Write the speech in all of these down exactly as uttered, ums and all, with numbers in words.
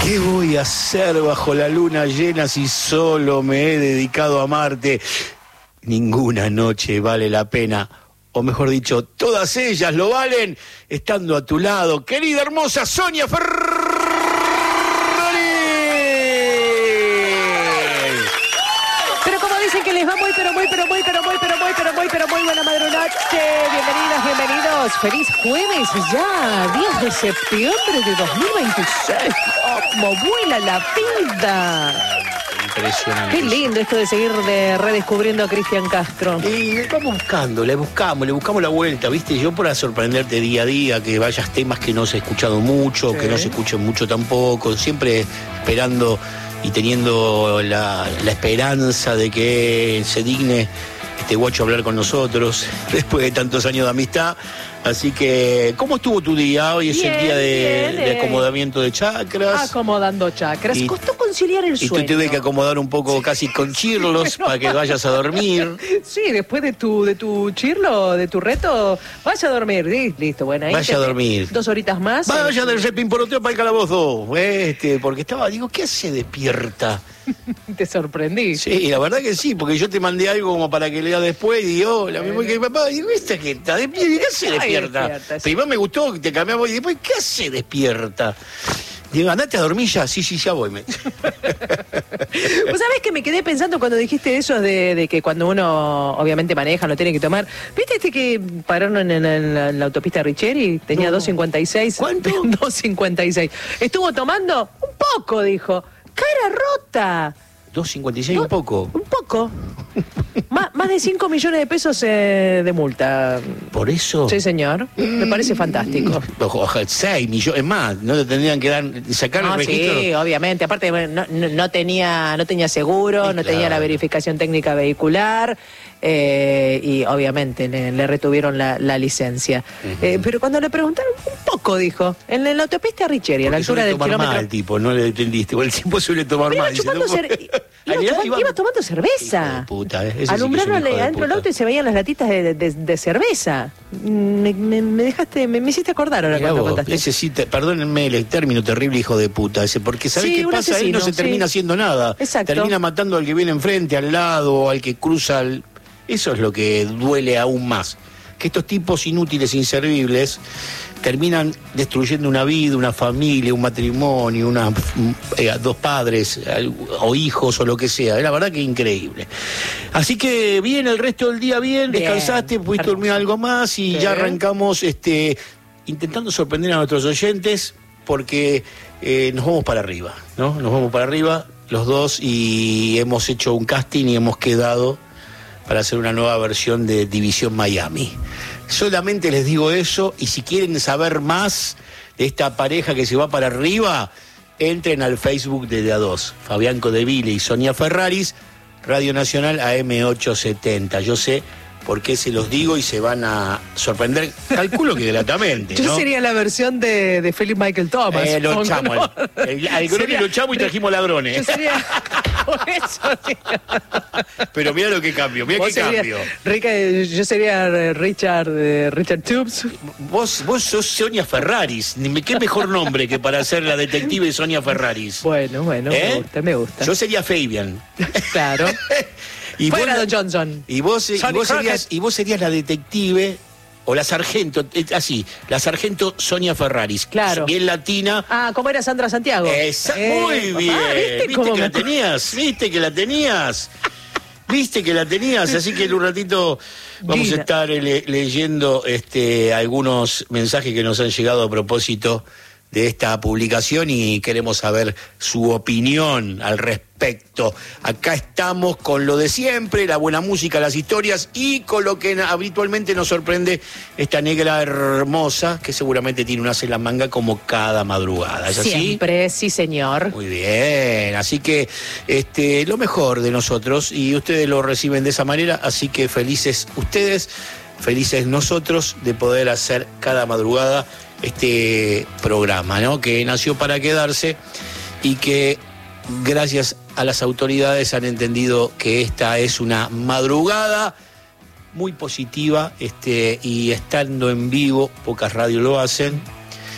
¿Qué voy a hacer bajo la luna llena si solo me he dedicado a amarte? Ninguna noche vale la pena, o mejor dicho, todas ellas lo valen estando a tu lado, querida hermosa Sonia Ferrari. Pero como dicen que les va muy, pero muy, pero muy, pero muy, pero muy, pero muy, pero muy buena madrugada. Bienvenidas, bienvenidos. Feliz jueves ya, diez de septiembre de dos mil veintiséis. ¡Cómo vuela la vida! Impresionante. Qué lindo esto de seguir de redescubriendo a Cristian Castro. Y vamos buscando, le buscamos, le buscamos la vuelta, ¿viste? Yo para sorprenderte día a día, que vayas temas que no se ha escuchado mucho, sí, que no se escuchen mucho tampoco, siempre esperando y teniendo la, la esperanza de que se digne este guacho a hablar con nosotros después de tantos años de amistad. Así que, ¿cómo estuvo tu día? Hoy es bien, el día de, bien, de acomodamiento de chakras. Acomodando chakras. Y, costó conciliar el y sueño. Y te tuve que acomodar un poco, sí, casi con chirlos, sí, para que vayas a dormir. Sí, después de tu de tu chirlo, de tu reto, vaya a dormir. Sí, listo, bueno. Ahí vaya a dormir. Dos horitas más. Vaya del repimporoteo para el calabozo. Este, porque estaba, digo, ¿qué hace despierta? Te sorprendí. Sí, la verdad que sí, porque yo te mandé algo como para que leas después y digo, la misma que papá, y viste que está despierta, ¿qué hace despierta? Ay, despierta sí. Primero me gustó que te cambiamos y después, ¿qué hace despierta? Digo, andate a dormir ya, sí, sí, ya voy. Me... Vos sabés que me quedé pensando cuando dijiste eso de, de que cuando uno obviamente maneja, lo tiene que tomar. ¿Viste este que pararon en, en, en, la, en la autopista Richeri? Tenía no. dos cincuenta y seis. ¿Cuánto? dos cincuenta y seis. Estuvo tomando un poco, dijo. Cara rota. dos cincuenta y seis, un poco. Un poco. más, más de cinco millones de pesos eh, de multa. ¿Por eso? Sí, señor. Me parece fantástico. Ojalá, seis millones más. No te tendrían que dar, sacar no, el registro. Sí, obviamente. Aparte, no, no, no, tenía, no tenía seguro, sí, no claro. tenía la verificación técnica vehicular. Eh, y obviamente le, le retuvieron la, la licencia. Uh-huh. eh, pero cuando le preguntaron, un poco dijo, en, en la autopista Richeri, a la altura del kilómetro. Mal, tipo, no le entendiste. O el tipo suele tomar mal. Iba, no cer... iba, iba, iba, iba tomando cerveza. Puta, eh. Alumbraron sí adentro del auto y se veían las latitas de, de, de cerveza. Me, me, me dejaste, me, me hiciste acordar ahora cuando vos, contaste. Ese sí, te, perdónenme el término terrible, hijo de puta, ese, porque ¿sabés sí, qué pasa? Asesino, él no se termina sí. haciendo nada. Exacto. Termina matando al que viene enfrente, al lado, o al que cruza el... Eso es lo que duele aún más. Que estos tipos inútiles, inservibles, terminan destruyendo una vida, una familia, un matrimonio, una, eh, dos padres o hijos o lo que sea. La verdad que es increíble. Así que bien, el resto del día bien, bien. Descansaste, pudiste dormir algo más y sí. ya arrancamos este, intentando sorprender a nuestros oyentes porque eh, nos vamos para arriba, ¿no? Nos vamos para arriba los dos y hemos hecho un casting y hemos quedado para hacer una nueva versión de División Miami. Solamente les digo eso, y si quieren saber más de esta pareja que se va para arriba, entren al Facebook de D A dos, Fabián Codeville y Sonia Ferraris, Radio Nacional A M ochocientos setenta. Yo sé por qué se los digo y se van a sorprender, calculo que gratamente, ¿no? Yo sería la versión de, de Philip Michael Thomas. Eh, lo echamos, no. el, el, el grone lo echamos y trajimos ladrones. Yo sería... Por eso, pero mira lo que cambio, mira qué sería, cambio. Rica, yo sería Richard eh, Richard Tubes. Vos, vos sos Sonia Ferraris. ¿Qué mejor nombre que para ser la detective Sonia Ferraris? Bueno, bueno, ¿Eh? me gusta, me gusta. Yo sería Fabian. Claro. y, vos, Johnson. y, vos, y, vos serías, y vos serías la detective... O la sargento, así, la sargento Sonia Ferraris. Claro. Bien latina. Ah, ¿cómo era Sandra Santiago? Esa, eh, muy bien. Papá, ¿Viste, ¿Viste que me... la tenías? ¿Viste que la tenías? ¿Viste que la tenías? Así que en un ratito vamos Gina. a estar le, leyendo este, algunos mensajes que nos han llegado a propósito de esta publicación y queremos saber su opinión al respecto. Acá estamos con lo de siempre, la buena música, las historias y con lo que habitualmente nos sorprende esta negra hermosa que seguramente tiene una en la manga como cada madrugada. ¿Es así? Siempre, sí señor. Muy bien, así que este, lo mejor de nosotros y ustedes lo reciben de esa manera, así que felices ustedes, felices nosotros de poder hacer cada madrugada este programa, ¿no? Que nació para quedarse y que gracias a las autoridades han entendido que esta es una madrugada muy positiva, este, y estando en vivo, pocas radios lo hacen,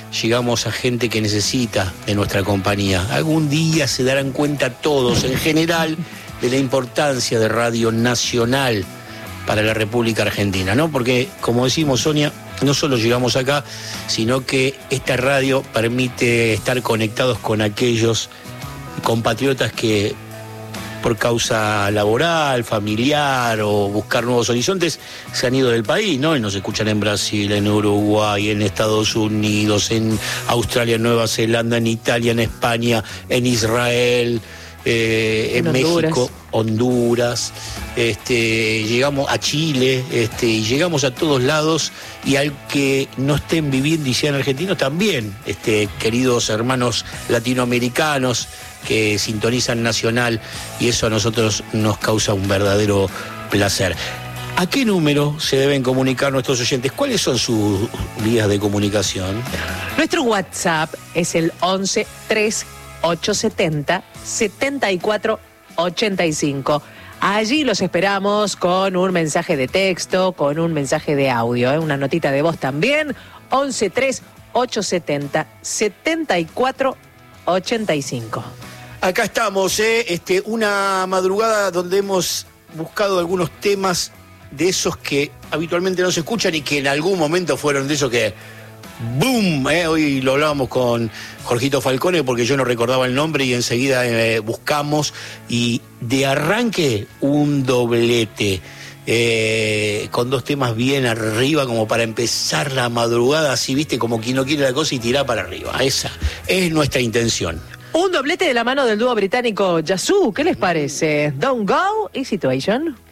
llegamos a gente que necesita de nuestra compañía. Algún día se darán cuenta todos, en general, de la importancia de Radio Nacional para la República Argentina, ¿no? Porque, como decimos, Sonia, no solo llegamos acá, sino que esta radio permite estar conectados con aquellos compatriotas que por causa laboral, familiar o buscar nuevos horizontes se han ido del país, ¿no? Y nos escuchan en Brasil, en Uruguay, en Estados Unidos, en Australia, en Nueva Zelanda, en Italia, en España, en Israel, eh, en, en México, Honduras, este, llegamos a Chile, este, y llegamos a todos lados, y al que no estén viviendo y sean argentinos también, este, queridos hermanos latinoamericanos que sintonizan Nacional, y eso a nosotros nos causa un verdadero placer. ¿A qué número se deben comunicar nuestros oyentes? ¿Cuáles son sus vías de comunicación? Nuestro WhatsApp es el once tres ocho setenta setenta y cuatro ochenta y cinco. Allí los esperamos con un mensaje de texto, con un mensaje de audio, ¿eh? Una notita de voz también. once tres ocho setenta setenta y cuatro ochenta y cinco. Acá estamos, ¿eh? este, una madrugada donde hemos buscado algunos temas de esos que habitualmente no se escuchan y que en algún momento fueron de esos que ¡boom! ¿eh? Hoy lo hablábamos con Jorgito Falcone porque yo no recordaba el nombre y enseguida eh, buscamos, y de arranque un doblete. Eh, con dos temas bien arriba como para empezar la madrugada, así, viste, como quien no quiere la cosa y tirar para arriba. Esa es nuestra intención. Un doblete de la mano del dúo británico Yazoo, ¿qué les parece? Don't Go y Situation.